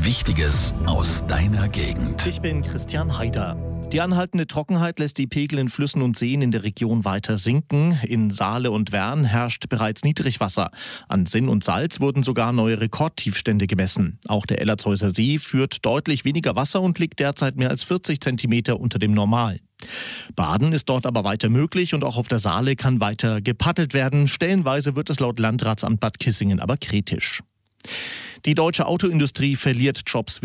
Wichtiges aus deiner Gegend. Ich bin Christian Haider. Die anhaltende Trockenheit lässt die Pegel in Flüssen und Seen in der Region weiter sinken. In Saale und Wern herrscht bereits Niedrigwasser. An Sinn und Salz wurden sogar neue Rekordtiefstände gemessen. Auch der Ellerzeusser See führt deutlich weniger Wasser und liegt derzeit mehr als 40 Zentimeter unter dem Normal. Baden ist dort aber weiter möglich und auch auf der Saale kann weiter gepaddelt werden. Stellenweise wird es laut Landratsamt Bad Kissingen aber kritisch. Die deutsche Autoindustrie verliert Jobs